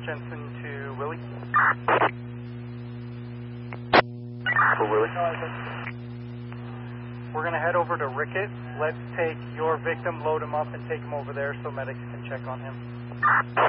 Jensen to Willie. For Willie. We're going to head over to Rickett. Let's take your victim, load him up, and take him over there so medics can check on him.